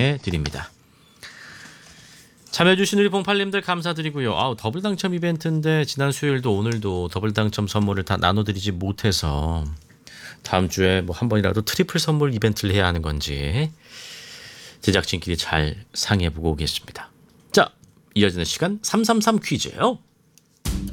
진행해 드립니다. 참여해주신 우리 봉팔님들 감사드리고요. 더블 당첨 이벤트인데 지난 수요일도 오늘도 더블 당첨 선물을 다 나눠드리지 못해서 다음 주에 뭐 한 번이라도 트리플 선물 이벤트를 해야 하는 건지 제작진끼리 잘 상의해보고 오겠습니다. 자, 이어지는 시간 333 퀴즈예요.